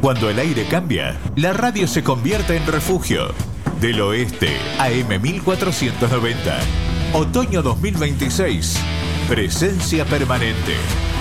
Cuando el aire cambia, la radio se convierte en refugio. Del Oeste, AM 1490. Otoño 2026. Presencia permanente.